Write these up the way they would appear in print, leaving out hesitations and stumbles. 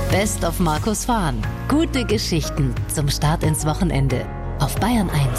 Best of Markus Fahn. Gute Geschichten zum Start ins Wochenende auf Bayern 1.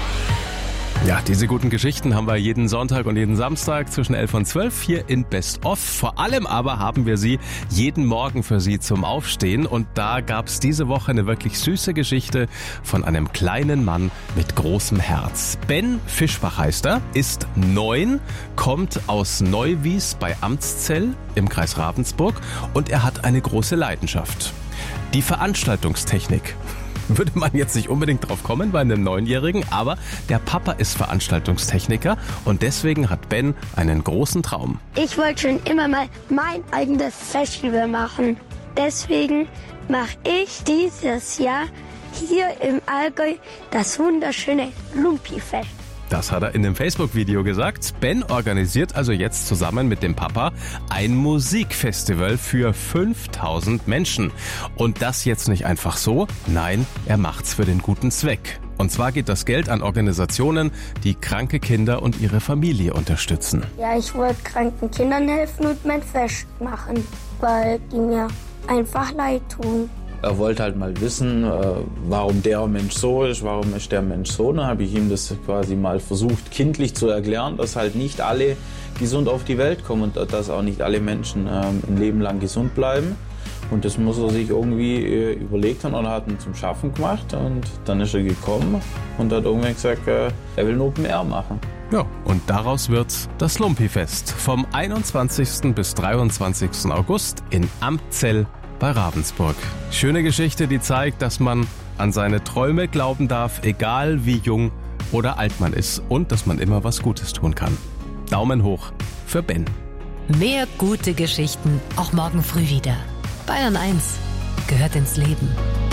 Ja, diese guten Geschichten haben wir jeden Sonntag und jeden Samstag zwischen 11 und 12 hier in Best of. Vor allem aber haben wir sie jeden Morgen für Sie zum Aufstehen. Und da gab's diese Woche eine wirklich süße Geschichte von einem kleinen Mann mit großem Herz. Ben Fischbach heißt er, ist 9, kommt aus Neuwies bei Amszell im Kreis Ravensburg und er hat eine große Leidenschaft. Die Veranstaltungstechnik. Würde man jetzt nicht unbedingt drauf kommen bei einem 9-Jährigen, aber der Papa ist Veranstaltungstechniker und deswegen hat Ben einen großen Traum. Ich wollte schon immer mal mein eigenes Festival machen. Deswegen mache ich dieses Jahr hier im Allgäu das wunderschöne Lumpi-Fest. Das hat er in dem Facebook-Video gesagt. Ben organisiert also jetzt zusammen mit dem Papa ein Musikfestival für 5000 Menschen. Und das jetzt nicht einfach so, nein, er macht's für den guten Zweck. Und zwar geht das Geld an Organisationen, die kranke Kinder und ihre Familie unterstützen. Ja, ich wollte kranken Kindern helfen und mein Fest machen, weil die mir einfach leid tun. Er wollte halt mal wissen, warum der Mensch so ist, warum ist der Mensch so. Dann habe ich ihm das quasi mal versucht, kindlich zu erklären, dass halt nicht alle gesund auf die Welt kommen und dass auch nicht alle Menschen ein Leben lang gesund bleiben. Und das muss er sich irgendwie überlegt haben und hat ihn zum Schaffen gemacht. Und dann ist er gekommen und hat irgendwann gesagt, er will ein Open Air machen. Ja, und daraus wird das Lumpi-Fest vom 21. bis 23. August in Amszell bei Ravensburg. Schöne Geschichte, die zeigt, dass man an seine Träume glauben darf, egal wie jung oder alt man ist und dass man immer was Gutes tun kann. Daumen hoch für Ben. Mehr gute Geschichten auch morgen früh wieder. Bayern 1 gehört ins Leben.